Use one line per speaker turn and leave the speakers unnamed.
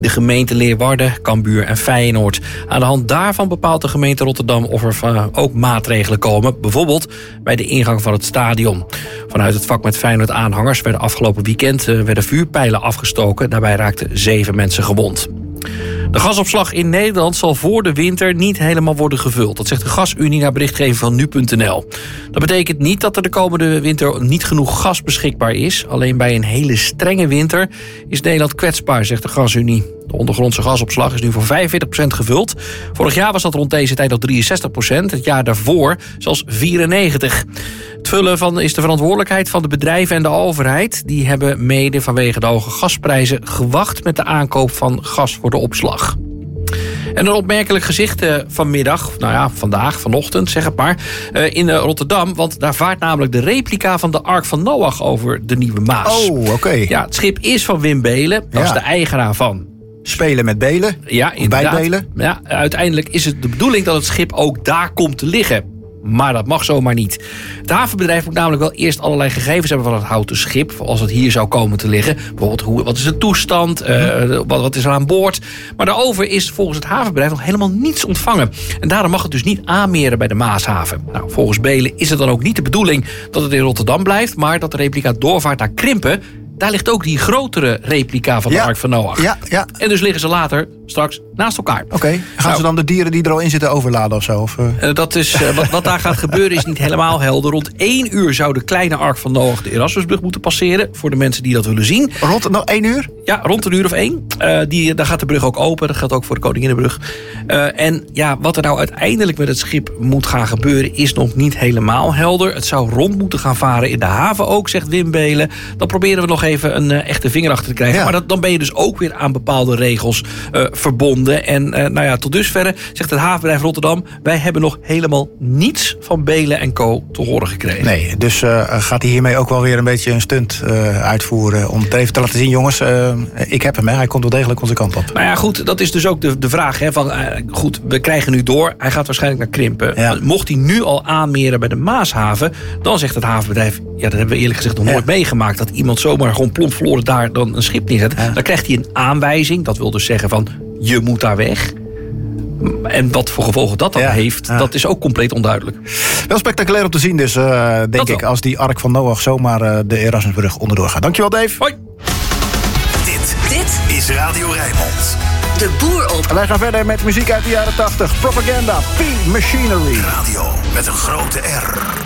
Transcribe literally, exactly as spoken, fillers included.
de gemeente Leeuwarden, Cambuur en Feyenoord. Aan de hand daarvan bepaalt de gemeente Rotterdam of er uh, ook maatregelen komen. Bijvoorbeeld bij de ingang van het stadion. Vanuit het vak met Feyenoord-aanhangers werden afgelopen weekend uh, werden vuurpijlen afgestoken. Daarbij raakten zeven mensen gewond. De gasopslag in Nederland zal voor de winter niet helemaal worden gevuld. Dat zegt de Gasunie naar berichtgeving van nu punt n l. Dat betekent niet dat er de komende winter niet genoeg gas beschikbaar is. Alleen bij een hele strenge winter is Nederland kwetsbaar, zegt de Gasunie. De ondergrondse gasopslag is nu voor vijfenveertig procent gevuld. Vorig jaar was dat rond deze tijd nog drieënzestig procent. Het jaar daarvoor zelfs vierennegentig. Het vullen van is de verantwoordelijkheid van de bedrijven en de overheid. Die hebben mede vanwege de hoge gasprijzen gewacht met de aankoop van gas voor de opslag. En een opmerkelijk gezicht uh, vanmiddag, nou ja, vandaag, vanochtend, zeg het maar, uh, in uh, Rotterdam. Want daar vaart namelijk de replica van de Ark van Noach over de Nieuwe Maas.
Oh, oké. Okay.
Ja, het schip is van Wim Beelen, dat ja. is de eigenaar van...
Spelen met Beelen?
Ja, inderdaad.
Bij Beelen?
Ja, uiteindelijk is het de bedoeling dat het schip ook daar komt te liggen. Maar dat mag zomaar niet. Het havenbedrijf moet namelijk wel eerst allerlei gegevens hebben van het houten schip, als het hier zou komen te liggen. Bijvoorbeeld, hoe, wat is de toestand? Uh, wat, wat is er aan boord? Maar daarover is volgens het havenbedrijf nog helemaal niets ontvangen. En daarom mag het dus niet aanmeren bij de Maashaven. Nou, volgens Beelen is het dan ook niet de bedoeling dat het in Rotterdam blijft, maar dat de replica doorvaart naar Krimpen. Daar ligt ook die grotere replica van de ja, Ark van Noach.
Ja, ja.
En dus liggen ze later straks naast elkaar.
Oké, okay. Gaan
nou,
ze dan de dieren die er al in zitten overladen of zo? Of, uh...
dat is, uh, wat, wat daar gaat gebeuren is niet helemaal helder. Rond één uur zou de kleine Ark van Noach de Erasmusbrug moeten passeren. Voor de mensen die dat willen zien.
Rond nog één uur?
Ja, rond een uur of één. Uh, die, daar gaat de brug ook open. Dat geldt ook voor de Koninginnenbrug. Uh, en ja, wat er nou uiteindelijk met het schip moet gaan gebeuren is nog niet helemaal helder. Het zou rond moeten gaan varen in de haven ook, zegt Wim Beelen. Dan proberen we nog even een uh, echte vinger achter te krijgen. Ja. Maar dat, dan ben je dus ook weer aan bepaalde regels uh, verbonden. En uh, nou ja, tot dusverre zegt het havenbedrijf Rotterdam, wij hebben nog helemaal niets van Beelen en Co. te horen gekregen.
Nee, dus uh, gaat hij hiermee ook wel weer een beetje een stunt uh, uitvoeren om het even te laten zien, jongens, uh, ik heb hem, hè. Hij komt wel degelijk onze kant op.
Nou ja, goed, dat is dus ook de, de vraag. Hè, van, uh, goed, we krijgen nu door, hij gaat waarschijnlijk naar Krimpen. Ja. Mocht hij nu al aanmeren bij de Maashaven, dan zegt het havenbedrijf, ja, dat hebben we eerlijk gezegd nog nooit ja. meegemaakt, dat iemand zomaar gewoon plomp verloren daar dan een schip neerzet. Ja. Dan krijgt hij een aanwijzing, dat wil dus zeggen van, je moet daar weg. En wat voor gevolgen dat dan ja, heeft, ja. dat is ook compleet onduidelijk.
Wel spectaculair om te zien dus, uh, denk dat ik, wel. Als die Ark van Noach zomaar uh, de Erasmusbrug onderdoor gaat. Dankjewel, Dave.
Hoi.
Dit, dit is Radio Rijnmond.
De boer op.
En wij gaan verder met muziek uit de jaren tachtig. Propaganda, P Machinery.
Radio met een grote R.